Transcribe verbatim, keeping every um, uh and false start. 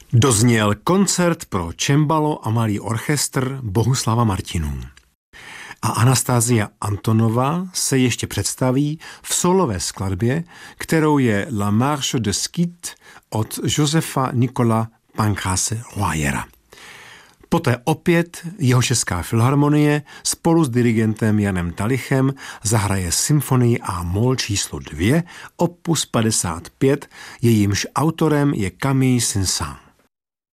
Dozněl koncert pro cembalo a malý orchestr Bohuslava Martinů. A Anastázia Antonová se ještě představí v solové skladbě, kterou je La Marche de Scythe od Josefa Nikola Pancrase Royera. Poté opět jeho Česká filharmonie spolu s dirigentem Janem Talichem zahraje symfonii A mol číslo dvě, opus padesát pět, jejímž autorem je Camille Saint-Saëns.